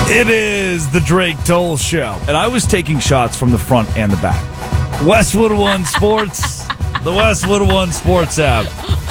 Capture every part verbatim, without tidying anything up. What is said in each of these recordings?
It is the Drake Toll Show. And I was taking shots from the front and the back. Westwood One Sports, the Westwood One Sports app.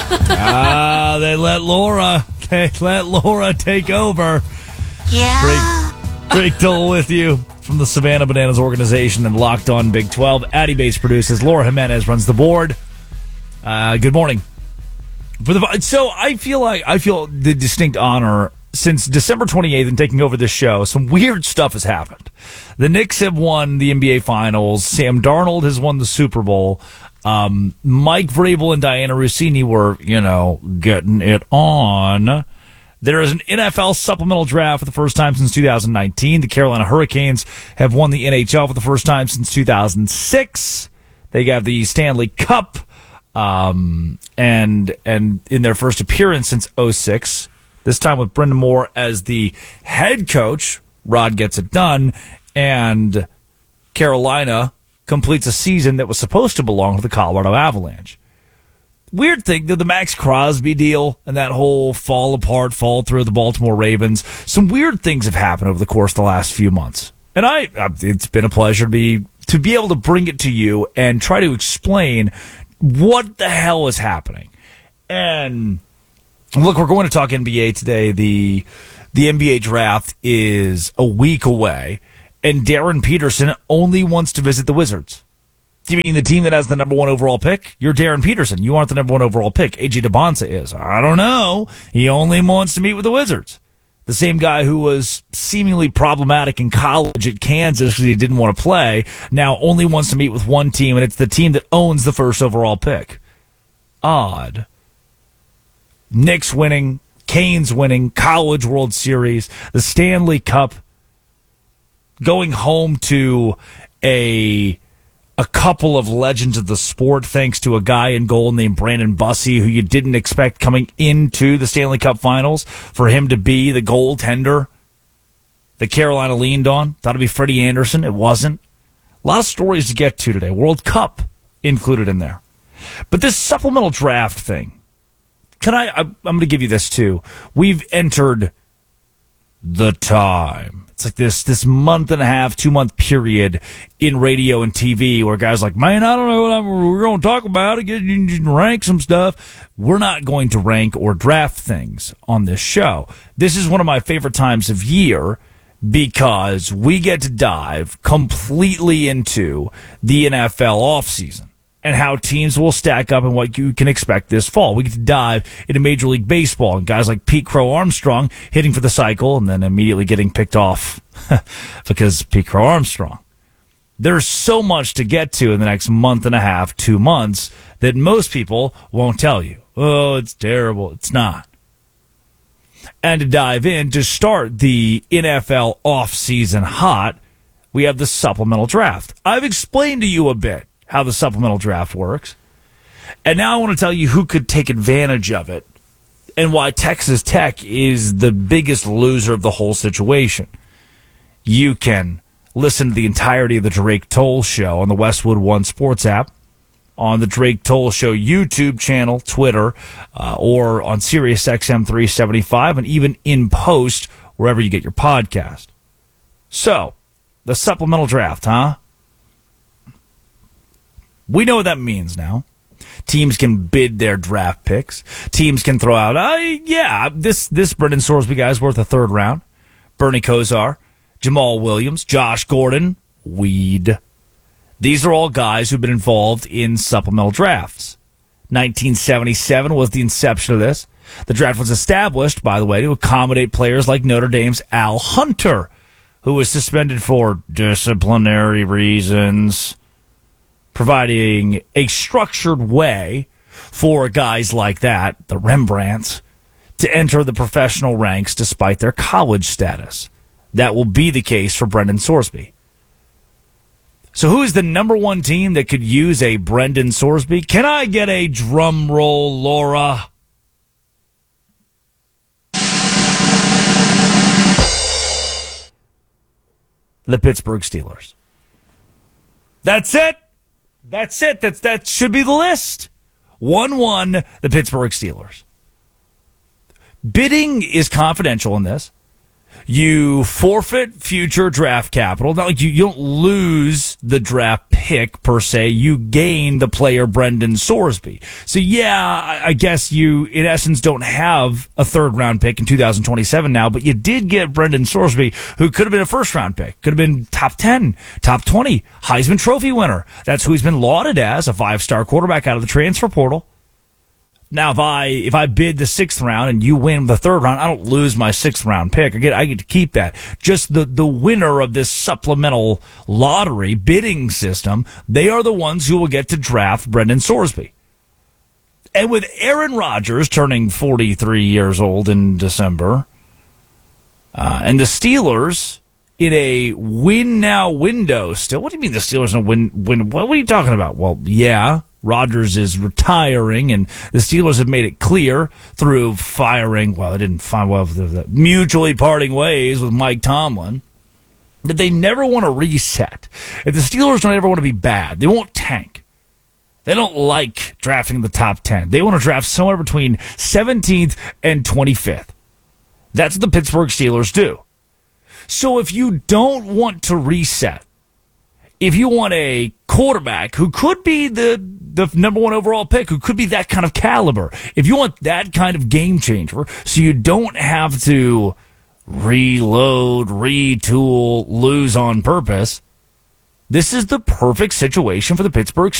Ah, they let Laura, they let Laura take over. Yeah. Drake, Drake Toll with you from the Savannah Bananas organization and Locked On Big twelve. Addy Bates produces. Laura Jimenez runs the board. Uh, good morning. For the, so I feel like I feel the distinct honor since December twenty-eighth and taking over this show. Some weird stuff has happened. The Knicks have won the N B A Finals. Sam Darnold has won the Super Bowl. Um, Mike Vrabel and Diana Rossini were, you know, getting it on. There is an N F L supplemental draft for the first time since two thousand nineteen. The Carolina Hurricanes have won the N H L for the first time since two thousand six. They got the Stanley Cup, um, and and in their first appearance since oh six. This time with Brendan Moore as the head coach. Rod gets it done, and Carolina completes a season that was supposed to belong to the Colorado Avalanche. Weird thing, the Max Crosby deal and that whole fall apart, fall through the Baltimore Ravens. Some weird things have happened over the course of the last few months. And I, it's been a pleasure to be, to be able to bring it to you and try to explain what the hell is happening. And look, we're going to talk N B A today. The, the N B A draft is a week away, and Darren Peterson only wants to visit the Wizards. Do you mean the team that has the number one overall pick? You're Darren Peterson. You aren't the number one overall pick. A J DeBonsa is. I don't know. He only wants to meet with the Wizards. The same guy who was seemingly problematic in college at Kansas because he didn't want to play, now only wants to meet with one team, and it's the team that owns the first overall pick. Odd. Knicks winning, Canes winning, College World Series, the Stanley Cup, going home to a a couple of legends of the sport thanks to a guy in goal named Brandon Bussey, who you didn't expect coming into the Stanley Cup Finals for him to be the goaltender that Carolina leaned on. Thought it'd be Freddie Anderson. It wasn't. A lot of stories to get to today. World Cup included in there. But this supplemental draft thing, can I, I'm going to give you this too. We've entered the time. It's like this this month and a half, two month period in radio and T V where guys are like, man, I don't know what I'm, we're going to talk about it, get, rank some stuff. We're not going to rank or draft things on this show. This is one of my favorite times of year because we get to dive completely into the N F L offseason and how teams will stack up and what you can expect this fall. We get to dive into Major League Baseball and guys like Pete Crow Armstrong hitting for the cycle and then immediately getting picked off because Pete Crow Armstrong. There's so much to get to in the next month and a half, two months, that most people won't tell you. Oh, it's terrible. It's not. And to dive in, to start the N F L offseason hot, we have the supplemental draft. I've explained to you a bit how the supplemental draft works. And now I want to tell you who could take advantage of it and why Texas Tech is the biggest loser of the whole situation. You can listen to the entirety of the Drake Toll Show on the Westwood One Sports app, on the Drake Toll Show YouTube channel, Twitter, uh, or on Sirius X M three seventy-five, and even in post wherever you get your podcast. So, the supplemental draft, huh? We know what that means now. Teams can bid their draft picks. Teams can throw out, uh, yeah, this this Brendan Sorsby guy's worth a third round. Bernie Kosar, Jamal Williams, Josh Gordon, Weed. These are all guys who've been involved in supplemental drafts. nineteen seventy-seven was the inception of this. The draft was established, by the way, to accommodate players like Notre Dame's Al Hunter, who was suspended for disciplinary reasons, providing a structured way for guys like that, the Rembrandts, to enter the professional ranks despite their college status. That will be the case for Brendan Sorsby. So who is the number one team that could use a Brendan Sorsby? Can I get a drum roll, Laura? The Pittsburgh Steelers. That's it. That's it. That's, that should be the list. one one, the Pittsburgh Steelers. Bidding is confidential in this. You forfeit future draft capital. Not like you, you don't lose the draft pick per se. You gain the player Brendan Sorsby. So yeah, I, I guess you in essence don't have a third round pick in two thousand twenty-seven now, but you did get Brendan Sorsby, who could have been a first round pick, could have been top ten, top twenty, Heisman Trophy winner. That's who he's been lauded as, a five star quarterback out of the transfer portal. Now, if I if I bid the sixth round and you win the third round, I don't lose my sixth round pick. I get I get to keep that. Just the the winner of this supplemental lottery bidding system, they are the ones who will get to draft Brendan Sorsby. And with Aaron Rodgers turning forty-three years old in December, uh, and the Steelers in a win now window still. What do you mean the Steelers in a win win? What are you talking about? Well, yeah. Rodgers is retiring, and the Steelers have made it clear through firing, well, they didn't find well, the, the mutually parting ways with Mike Tomlin, that they never want to reset. If the Steelers don't ever want to be bad, they won't tank. They don't like drafting the top ten. They want to draft somewhere between seventeenth and twenty-fifth. That's what the Pittsburgh Steelers do. So if you don't want to reset, if you want a quarterback who could be the, the number one overall pick, who could be that kind of caliber, if you want that kind of game changer, so you don't have to reload, retool, lose on purpose, this is the perfect situation for the Pittsburgh